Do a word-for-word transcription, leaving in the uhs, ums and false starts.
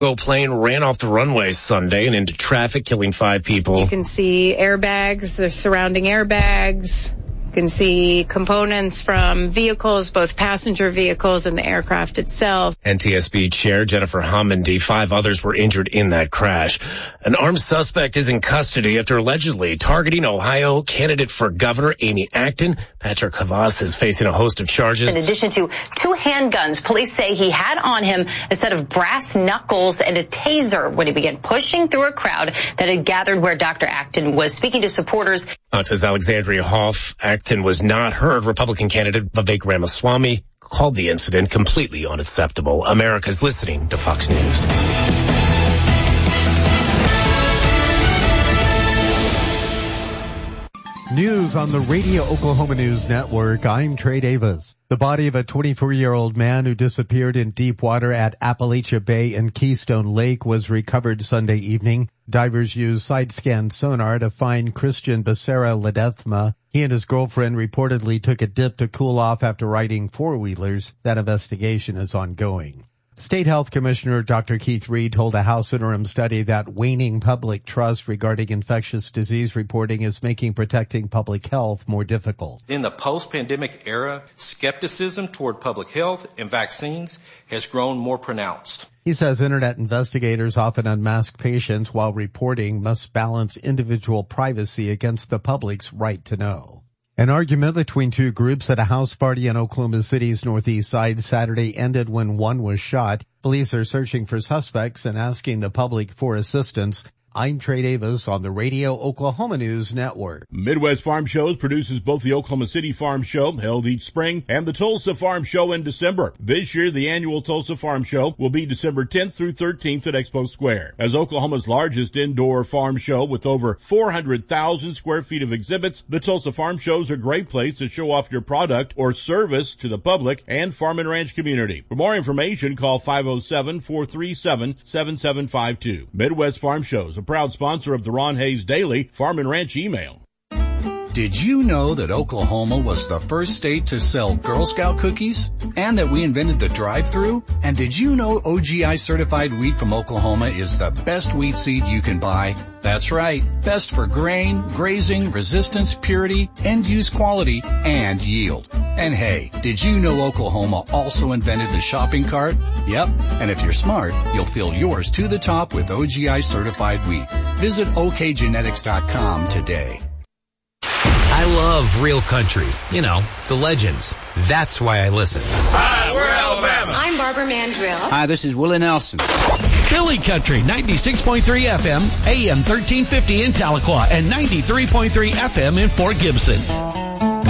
Go plane ran off the runway Sunday and into traffic, killing five people. You can see airbags, the surrounding airbags. You can see components from vehicles, both passenger vehicles and the aircraft itself. N T S B Chair Jennifer Homendy, five others were injured in that crash. An armed suspect is in custody after allegedly targeting Ohio candidate for governor Amy Acton. Patrick Havas is facing a host of charges. In addition to two handguns, police say he had on him a set of brass knuckles and a taser when he began pushing through a crowd that had gathered where Doctor Acton was speaking to supporters. Fox's Alexandria Hoff. Acton was not heard. Republican candidate Vivek Ramaswamy called the incident completely unacceptable. America's listening to Fox News. News on the Radio Oklahoma News Network. I'm Trey Davis. The body of a twenty-four-year-old man who disappeared in deep water at Appalachia Bay and Keystone Lake was recovered Sunday evening. Divers used side-scan sonar to find Christian Becerra Ledesma. He and his girlfriend reportedly took a dip to cool off after riding four-wheelers. That investigation is ongoing. State Health Commissioner Doctor Keith Reed told a House interim study that waning public trust regarding infectious disease reporting is making protecting public health more difficult. In the post-pandemic era, skepticism toward public health and vaccines has grown more pronounced. He says internet investigators often unmask patients while reporting must balance individual privacy against the public's right to know. An argument between two groups at a house party in Oklahoma City's northeast side Saturday ended when one was shot. Police are searching for suspects and asking the public for assistance. I'm Trey Davis on the Radio Oklahoma News Network. Midwest Farm Shows produces both the Oklahoma City Farm Show, held each spring, and the Tulsa Farm Show in December. This year, the annual Tulsa Farm Show will be December tenth through thirteenth at Expo Square. As Oklahoma's largest indoor farm show with over four hundred thousand square feet of exhibits, the Tulsa Farm Shows are a great place to show off your product or service to the public and farm and ranch community. For more information, call five oh seven, four three seven, seven seven five two. Midwest Farm Shows, a proud sponsor of the Ron Hayes Daily Farm and Ranch email. Did you know that Oklahoma was the first state to sell Girl Scout cookies? And that we invented the drive-thru? And did you know O G I certified wheat from Oklahoma is the best wheat seed you can buy? That's right. Best for grain, grazing, resistance, purity, end-use quality, and yield. And hey, did you know Oklahoma also invented the shopping cart? Yep. And if you're smart, you'll fill yours to the top with O G I certified wheat. Visit O K genetics dot com today. I love real country. You know, the legends. That's why I listen. Hi, we're Alabama. I'm Barbara Mandrill. Hi, this is Willie Nelson. Philly Country, ninety-six point three F M, A M thirteen fifty in Tahlequah, and ninety-three point three F M in Fort Gibson.